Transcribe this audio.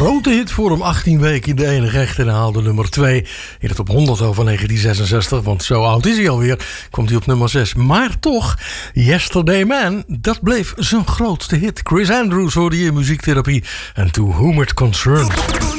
grote hit voor hem. 18 weken in de enige echte en haalde nummer 2 in het op 100 van 1966. Want zo oud is hij alweer. Komt hij op nummer 6. Maar toch, Yesterday Man, dat bleef zijn grootste hit. Chris Andrews hoorde je in Muziektherapie. En To Whom It Concerned.